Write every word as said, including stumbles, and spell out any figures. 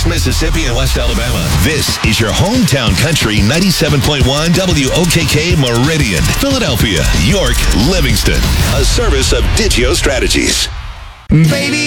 Mississippi and West Alabama. This is your hometown country ninety-seven point one W O K K Meridian, Philadelphia, York, Livingston. A service of Digio Strategies. Baby,